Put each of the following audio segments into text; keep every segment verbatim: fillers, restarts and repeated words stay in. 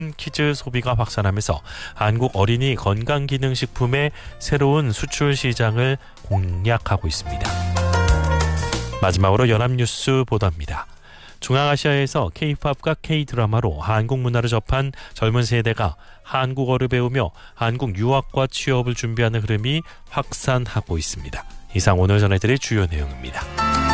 키즈 소비가 확산하면서 한국 어린이 건강기능식품의 새로운 수출 시장을 공략하고 있습니다. 마지막으로 연합뉴스 보도입니다. 중앙아시아에서 K-팝과 K-드라마로 한국 문화를 접한 젊은 세대가 한국어를 배우며 한국 유학과 취업을 준비하는 흐름이 확산하고 있습니다. 이상 오늘 전해드릴 주요 내용입니다.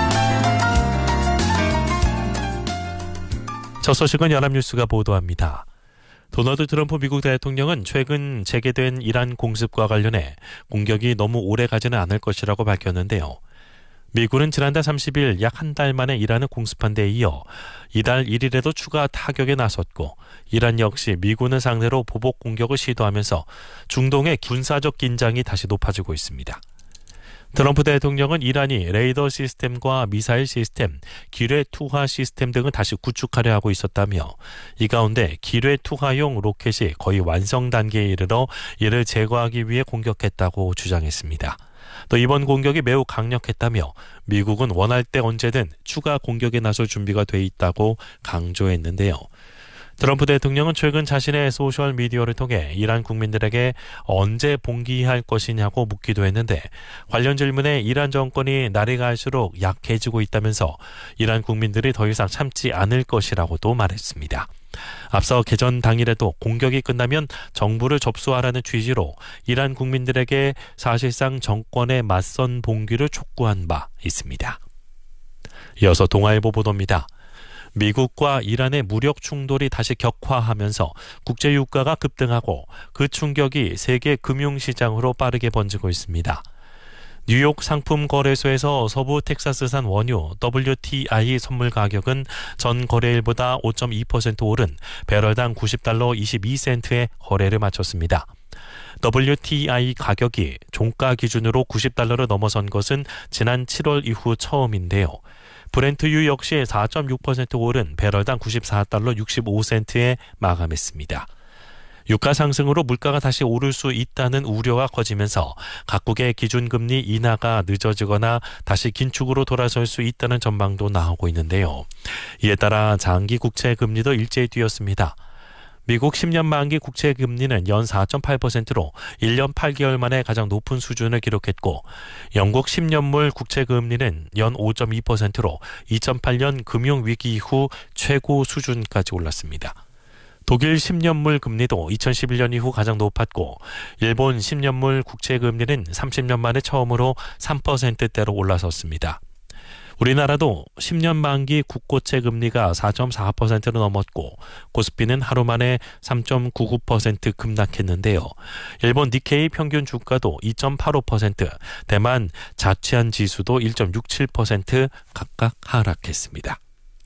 첫 소식은 연합뉴스가 보도합니다. 도널드 트럼프 미국 대통령은 최근 재개된 이란 공습과 관련해 공격이 너무 오래 가지는 않을 것이라고 밝혔는데요. 미군은 지난달 삼십일 약 한 달 만에 이란을 공습한 데 이어 이달 일 일에도 추가 타격에 나섰고 이란 역시 미군을 상대로 보복 공격을 시도하면서 중동의 군사적 긴장이 다시 높아지고 있습니다. 트럼프 대통령은 이란이 레이더 시스템과 미사일 시스템, 기뢰 투하 시스템 등을 다시 구축하려 하고 있었다며 이 가운데 기뢰 투하용 로켓이 거의 완성 단계에 이르러 이를 제거하기 위해 공격했다고 주장했습니다. 또 이번 공격이 매우 강력했다며 미국은 원할 때 언제든 추가 공격에 나설 준비가 돼 있다고 강조했는데요. 트럼프 대통령은 최근 자신의 소셜미디어를 통해 이란 국민들에게 언제 봉기할 것이냐고 묻기도 했는데 관련 질문에 이란 정권이 날이 갈수록 약해지고 있다면서 이란 국민들이 더 이상 참지 않을 것이라고도 말했습니다. 앞서 개전 당일에도 공격이 끝나면 정부를 접수하라는 취지로 이란 국민들에게 사실상 정권에 맞선 봉기를 촉구한 바 있습니다. 이어서 동아일보 보도입니다. 미국과 이란의 무력 충돌이 다시 격화하면서 국제 유가가 급등하고 그 충격이 세계 금융시장으로 빠르게 번지고 있습니다. 뉴욕 상품거래소에서 서부 텍사스산 원유 더블유티아이 선물 가격은 전 거래일보다 오 점 이 퍼센트 오른 배럴당 구십 달러 이십이 센트에 거래를 마쳤습니다. 더블유티아이 가격이 종가 기준으로 구십 달러를 넘어선 것은 지난 칠월 이후 처음인데요. 브렌트유 역시 사 점 육 퍼센트 오른 배럴당 구십사 달러 육십오 센트에 마감했습니다. 유가 상승으로 물가가 다시 오를 수 있다는 우려가 커지면서 각국의 기준금리 인하가 늦어지거나 다시 긴축으로 돌아설 수 있다는 전망도 나오고 있는데요. 이에 따라 장기 국채 금리도 일제히 뛰었습니다. 미국 십 년 만기 국채 금리는 연 사 점 팔 퍼센트로 일 년 팔 개월 만에 가장 높은 수준을 기록했고 영국 십 년물 국채 금리는 연 오 점 이 퍼센트로 이천팔 년 금융위기 이후 최고 수준까지 올랐습니다. 독일 십 년물 금리도 이천십일 년 이후 가장 높았고 일본 십 년물 국채 금리는 삼십 년 만에 처음으로 삼 퍼센트대로 올라섰습니다. 우리나라도 십 년 만기 국고채 금리가 사 점 사 퍼센트를 넘었고 코스피는 하루 만에 삼 점 구구 퍼센트 급락했는데요. 일본 니케이 평균 주가도 이 점 팔오 퍼센트, 대만 자치안 지수도 일 점 육칠 퍼센트 각각 하락했습니다.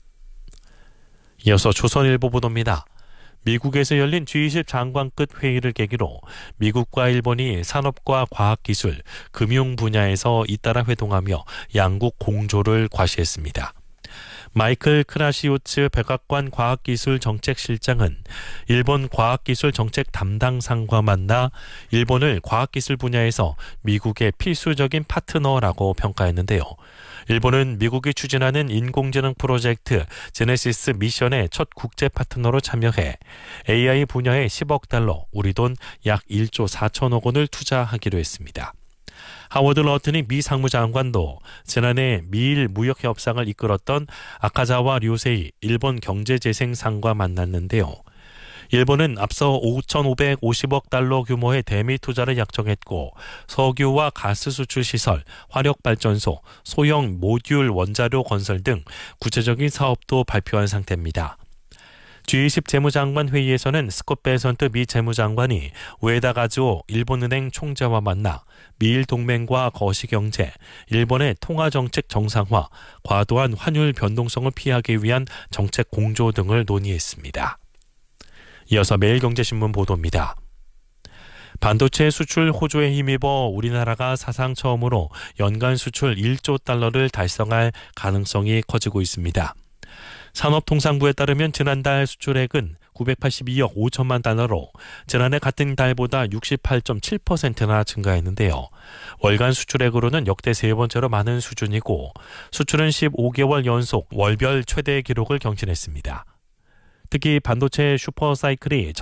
이어서 조선일보 보도입니다. 미국에서 열린 지 이십 장관급 회의를 계기로 미국과 일본이 산업과 과학기술, 금융 분야에서 잇따라 회동하며 양국 공조를 과시했습니다. 마이클 크라시오츠 백악관 과학기술정책실장은 일본 과학기술 정책 담당상과 만나 일본을 과학기술 분야에서 미국의 필수적인 파트너라고 평가했는데요. 일본은 미국이 추진하는 인공지능 프로젝트 제네시스 미션의 첫 국제 파트너로 참여해 에이아이 분야에 십억 달러, 우리 돈 약 일조 사천억 원을 투자하기로 했습니다. 하워드 러튼이 미 상무장관도 지난해 미일 무역 협상을 이끌었던 아카자와 료세이 일본 경제재생상과 만났는데요. 일본은 앞서 오천오백오십억 달러 규모의 대미 투자를 약정했고 석유와 가스 수출 시설, 화력발전소, 소형 모듈 원자료 건설 등 구체적인 사업도 발표한 상태입니다. 지 이십 재무장관 회의에서는 스콧 베선트 미 재무장관이 우에다 가즈오 일본은행 총재와 만나 미일 동맹과 거시경제, 일본의 통화정책 정상화, 과도한 환율 변동성을 피하기 위한 정책 공조 등을 논의했습니다. 이어서 매일경제신문 보도입니다. 반도체 수출 호조에 힘입어 우리나라가 사상 처음으로 연간 수출 일조 달러를 달성할 가능성이 커지고 있습니다. 산업통상부에 따르면 지난달 수출액은 구백팔십이억 오천만 달러로 지난해 같은 달보다 육십팔 점 칠 퍼센트나 증가했는데요. 월간 수출액으로는 역대 세 번째로 많은 수준이고 수출은 십오 개월 연속 월별 최대 기록을 경신했습니다. 특히 반도체 슈퍼사이클이